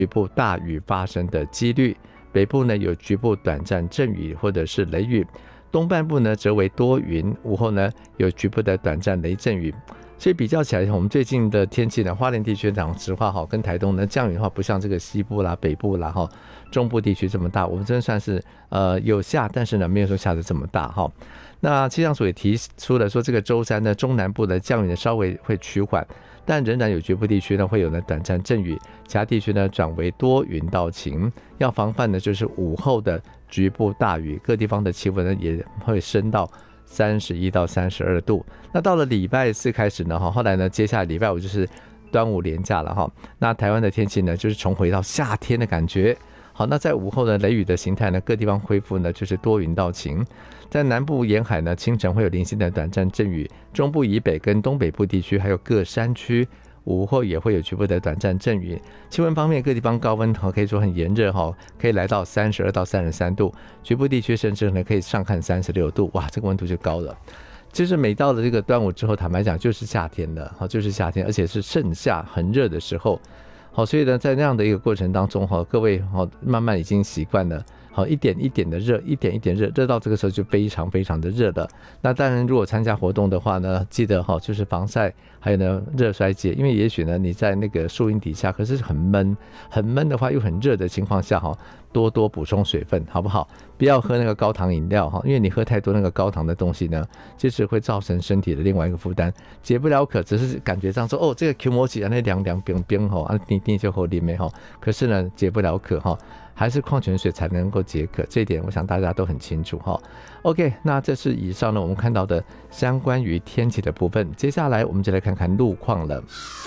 局部大雨发生的几率，北部呢有局部短暂阵雨或者是雷雨，东半部呢则为多云，午后呢有局部的短暂雷阵雨。所以比较起来，我们最近的天气呢，花莲地区讲实话跟台东呢降雨的话，不像这个西部啦、北部啦、中部地区这么大。我们真的算是有下，但是呢没有说下的这么大。那气象署也提出了说，这个周三呢，中南部的降雨呢稍微会趋缓，但仍然有局部地区呢会有呢短暂阵雨，其他地区呢转为多云到晴。要防范的就是午后的局部大雨，各地方的气温呢也会升到31到32度。那到了礼拜四开始呢，后来呢，接下来礼拜五就是端午连假了。那台湾的天气呢，就是重回到夏天的感觉。好，那在午后的雷雨的形态呢，各地方恢复呢就是多云到晴。在南部沿海呢，清晨会有零星的短暂阵雨，中部以北跟东北部地区还有各山区午后也会有局部的短暂阵雨。气温方面，各地方高温可以说很炎热，可以来到32到33度，局部地区甚至呢可以上看36度。哇，这个温度就高了。其实每到了这个端午之后，坦白讲就是夏天了，就是夏天，而且是盛夏很热的时候。好，所以呢，在那样的一个过程当中，各位慢慢已经习惯了。好，一点一点的热，一点一点热，热到这个时候就非常非常的热了。那当然，如果参加活动的话呢，记得就是防晒，还有呢热衰竭，因为也许呢你在那个树荫底下，可是很闷，很闷的话又很热的情况下，多多补充水分，好不好？不要喝那个高糖饮料，因为你喝太多那个高糖的东西呢，其实会造成身体的另外一个负担。解不了渴，只是感觉上说这个 Q 摩吉那凉凉冰冰你就喝里面可是呢解不了渴还是矿泉水才能够解渴，这一点我想大家都很清楚OK， 那这是以上呢我们看到的相关于天气的部分，接下来我们就来看看路况了。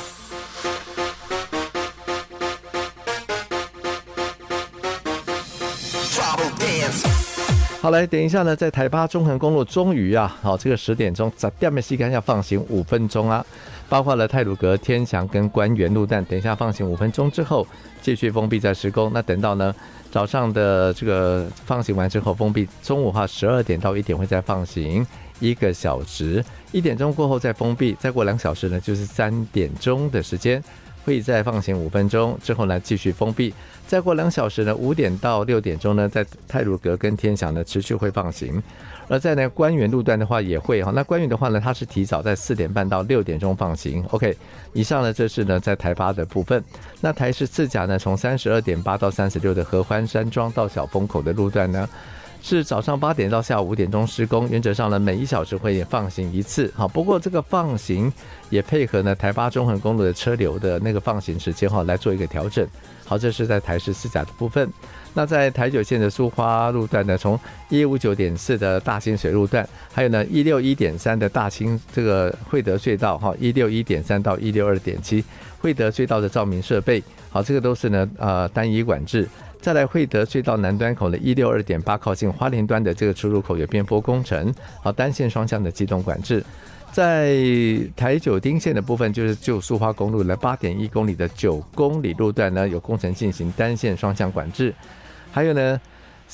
好，来等一下呢，在台八中横公路终于这个10点钟10点的时间要放行5分钟啊，包括了太鲁阁、天祥跟官园路段，等一下放行5分钟之后继续封闭再施工。那等到呢早上的这个放行完之后封闭，中午12点到1点会再放行1个小时，1点钟过后再封闭，再过2小时呢就是3点钟的时间。会再放行5分钟之后呢继续封闭，再过2小时呢5点到6点钟呢在太鲁阁跟天祥呢持续会放行。而在呢官园路段的话也会那官园的话呢它是提早在4点半到6点钟放行。 OK， 以上呢这是呢在台八的部分。那台十四甲呢从32.8到36的合欢山庄到小风口的路段呢是早上8点到下午5点钟施工，原则上呢每1小时会放行1次。好，不过这个放行也配合呢台八中横公路的车流的那个放行时间来做一个调整。好，这是在台十四甲的部分。那在台九线的苏花路段呢，从159.4的大清水路段，还有呢161.3的大清这个惠德隧道161.3到162.7惠德隧道的照明设备，好，这个都是呢单一管制。再来惠德隧道南端口的162.8靠近花莲端的这个出入口有边坡工程，好，单线双向的机动管制。在台九丁线的部分，就是旧苏花公路的8.1公里的9公里路段呢，有工程进行单线双向管制。还有呢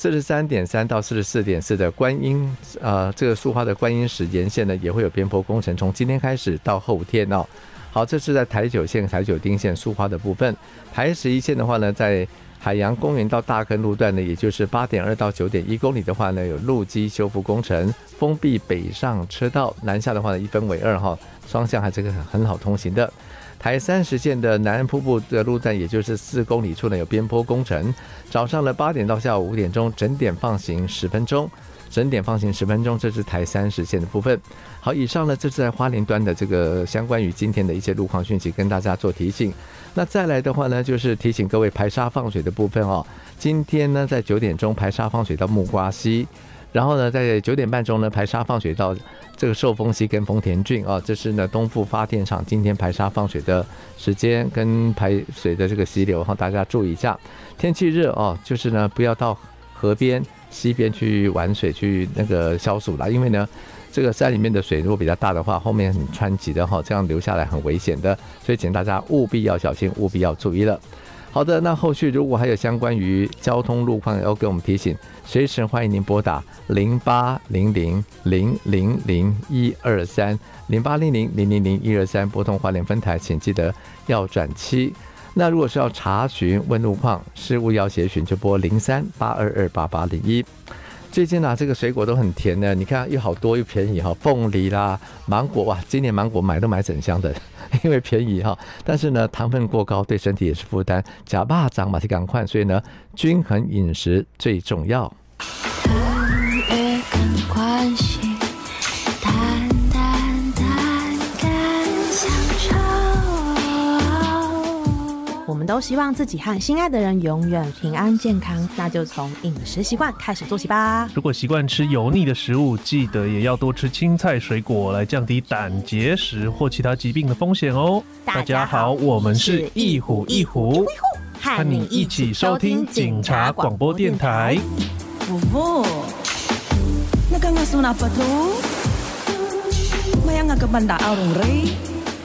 43.3到44.4的观音这个苏花的观音石沿线呢，也会有边坡工程，从今天开始到后天好，这是在台九线、台九丁线苏花的部分。台11线的话呢，在海洋公园到大坑路段呢，也就是8.2到9.1公里的话呢，有路基修复工程，封闭北上车道，南下的话呢一分为2双向还是很好通行的。台30线的南岸瀑布的路段，也就是4公里处呢有边坡工程，早上的8点到下午5点钟整点放行10分钟。整点放行10分钟，这是台30线的部分。好，以上呢，这是在花莲端的这个相关于今天的一些路况讯息，跟大家做提醒。那再来的话呢，就是提醒各位排沙放水的部分今天呢，在9点钟排沙放水到木瓜溪，然后呢，在9点半钟呢排沙放水到这个寿丰溪跟丰田郡这是呢东部发电厂今天排沙放水的时间跟排水的这个溪流大家注意一下。天气热就是呢不要到河边溪边去玩水去那个消暑啦，因为呢这个山里面的水如果比较大的话，后面很湍急的这样流下来很危险的，所以请大家务必要小心，务必要注意了。好的，那后续如果还有相关于交通路况要给我们提醒，随时欢迎您拨打0800000123 0800000123，拨通花莲分台，请记得要转7。 那如果是要查询问路况，事务要协询就拨03-822-8801。最近这个水果都很甜的，你看又好多又便宜凤梨啦、芒果，哇，今年芒果买都买整箱的，因为便宜但是呢，糖分过高对身体也是负担，吃肉粽嘛是赶快，所以呢，均衡饮食最重要。 我们都希望自己和心爱的人永远平安健康，那就从饮食习惯开始做起吧。 如果习惯吃油腻的食物，记得也要多吃青菜水果，来降低胆结石或其他疾病的风险哦。大家好，我们是一虎一虎，和你一起收听警察广播电台。 Nagangasunapato Mayang agabanda arong ray